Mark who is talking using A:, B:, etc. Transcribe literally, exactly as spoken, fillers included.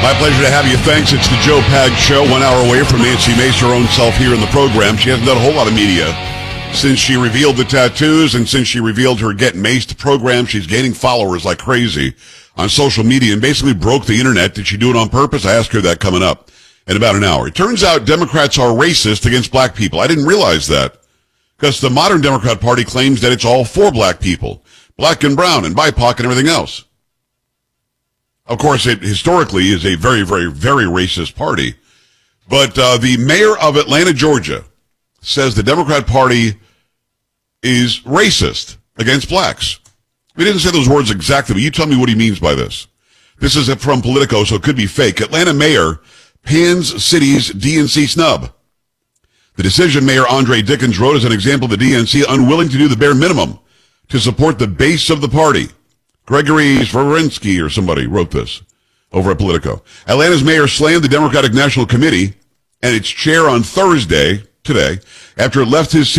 A: My pleasure to have you. Thanks. It's the Joe Pags Show, one hour away from Nancy Mace, her own self here in the program. She hasn't done a whole lot of media since she revealed the tattoos, and since she revealed her Get Maced program. She's gaining followers like crazy on social media and basically broke the internet. Did she do it on purpose? I asked her that coming up in about an hour. It turns out Democrats are racist against black people. I didn't realize that, because the modern Democrat Party claims that it's all for black people, black and brown and B I P O C and everything else. Of course, it historically is a very, very, very racist party. But uh, the mayor of Atlanta, Georgia, says the Democrat Party is racist against blacks. He didn't say those words exactly, but you tell me what he means by this. This is from Politico, so it could be fake. Atlanta mayor pans city's D N C snub. The decision Mayor Andre Dickens wrote is an example of the D N C unwilling to do the bare minimum to support the base of the party. Gregory Sverinsky or somebody wrote this over at Politico. Atlanta's mayor slammed the Democratic National Committee and its chair on Thursday, today, after it left his